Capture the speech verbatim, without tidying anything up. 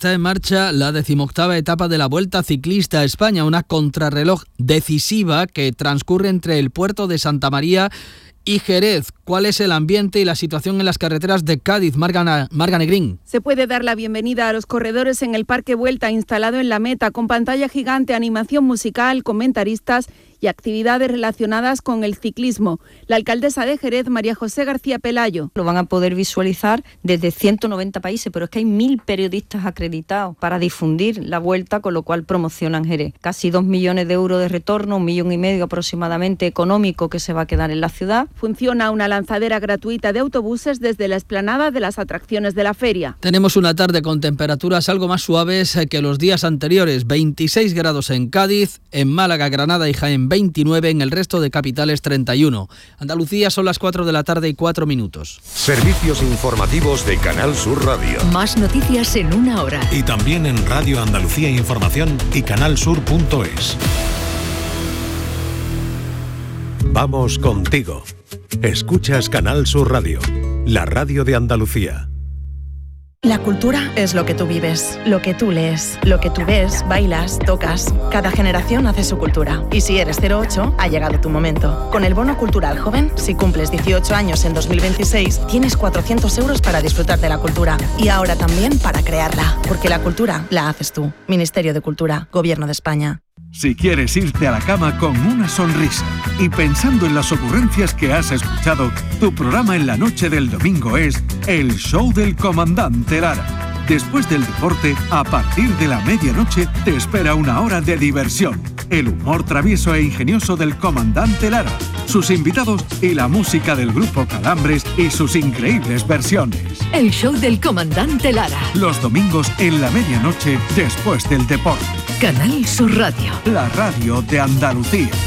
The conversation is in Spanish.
está en marcha la decimoctava etapa de la Vuelta Ciclista a España, una contrarreloj decisiva que transcurre entre el puerto de Santa María y Jerez. ¿Cuál es el ambiente y la situación en las carreteras de Cádiz? Marga, Marga Negrín. Se puede dar la bienvenida a los corredores en el Parque Vuelta instalado en la meta, con pantalla gigante, animación musical, comentaristas y actividades relacionadas con el ciclismo. La alcaldesa de Jerez, María José García Pelayo. Lo van a poder visualizar desde ciento noventa países, pero es que hay mil periodistas acreditados para difundir la vuelta, con lo cual promocionan Jerez. Casi dos millones de euros de retorno, un millón y medio aproximadamente económico que se va a quedar en la ciudad. Funciona una lanzadera gratuita de autobuses desde la explanada de las atracciones de la feria. Tenemos una tarde con temperaturas algo más suaves que los días anteriores. veintiséis grados en Cádiz, en Málaga, Granada y Jaén veintinueve, en el resto de capitales treinta y uno. Andalucía son las cuatro de la tarde y cuatro minutos. Servicios informativos de Canal Sur Radio. Más noticias en una hora. Y también en Radio Andalucía Información y canalsur punto es. Vamos contigo. Escuchas Canal Sur Radio, la radio de Andalucía. La cultura es lo que tú vives, lo que tú lees, lo que tú ves, bailas, tocas. Cada generación hace su cultura. Y si eres cero ocho, ha llegado tu momento. Con el Bono Cultural Joven, si cumples dieciocho años en dos mil veintiséis, tienes cuatrocientos euros para disfrutar de la cultura. Y ahora también para crearla. Porque la cultura la haces tú. Ministerio de Cultura, Gobierno de España. Si quieres irte a la cama con una sonrisa y pensando en las ocurrencias que has escuchado, tu programa en la noche del domingo es El Show del Comandante Lara. Después del deporte, a partir de la medianoche, te espera una hora de diversión. El humor travieso e ingenioso del Comandante Lara, sus invitados y la música del grupo Calambres y sus increíbles versiones. El Show del Comandante Lara. Los domingos en la medianoche, después del deporte. Canal Sur Radio. La radio de Andalucía.